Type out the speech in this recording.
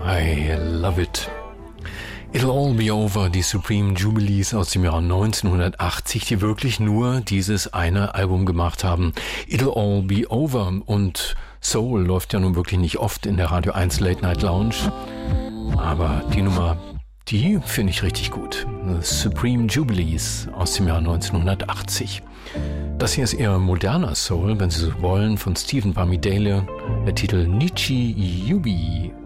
I love it. It'll all be over, die Supreme Jubilees aus dem Jahr 1980, die wirklich nur dieses eine Album gemacht haben. It'll all be over. Und Soul läuft ja nun wirklich nicht oft in der Radio 1 Late Night Lounge. Aber die Nummer, die finde ich richtig gut. Supreme Jubilees aus dem Jahr 1980. Das hier ist eher moderner Soul, wenn Sie so wollen, von Stephen Bamidele. Der Titel Nichi Yubi.